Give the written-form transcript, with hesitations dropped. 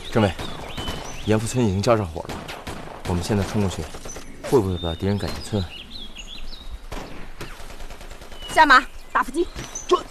政委，严福村已经交上火了，我们现在冲过去，会不会把敌人赶进村？ 下马，打伏击， 转。